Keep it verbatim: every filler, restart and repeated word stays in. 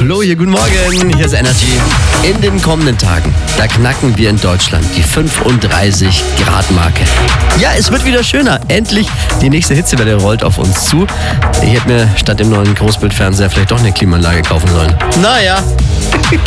Flo hier, guten Morgen. Hier ist Energy. In den kommenden Tagen, da knacken wir in Deutschland die fünfunddreißig Grad Marke. Ja, es wird wieder schöner. Endlich die nächste Hitzewelle rollt auf uns zu. Ich hätte mir statt dem neuen Großbildfernseher vielleicht doch eine Klimaanlage kaufen sollen. Naja.